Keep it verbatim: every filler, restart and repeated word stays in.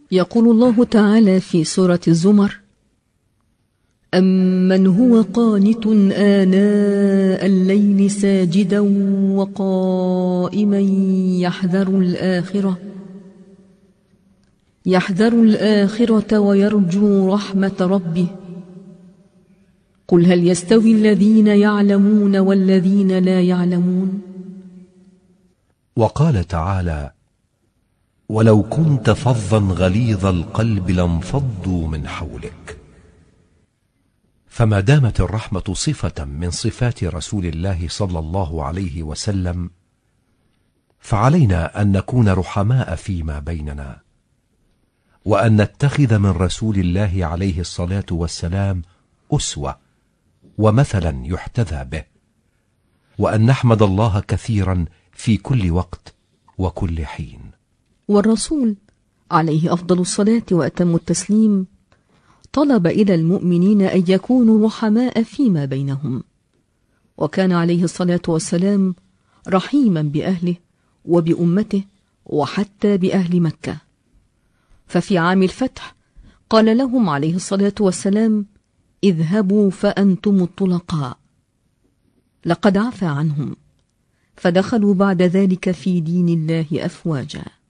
يقول الله تعالى في سورة الزمر: أمن هو قانت آناء الليل ساجدا وقائما يحذر الآخرة يحذر الآخرة ويرجو رحمة ربه قل هل يستوي الذين يعلمون والذين لا يعلمون. وقال تعالى: ولو كنت فظا غليظ القلب لانفضوا من حولك. فما دامت الرحمة صفة من صفات رسول الله صلى الله عليه وسلم، فعلينا أن نكون رحماء فيما بيننا، وأن نتخذ من رسول الله عليه الصلاة والسلام أسوة ومثلا يحتذى به، وأن نحمد الله كثيرا في كل وقت وكل حين. والرسول عليه أفضل الصلاة وأتم التسليم طلب إلى المؤمنين أن يكونوا رحماء فيما بينهم، وكان عليه الصلاة والسلام رحيما بأهله وبأمته وحتى بأهل مكة. ففي عام الفتح قال لهم عليه الصلاة والسلام: اذهبوا فأنتم الطلقاء، لقد عفى عنهم، فدخلوا بعد ذلك في دين الله أفواجا.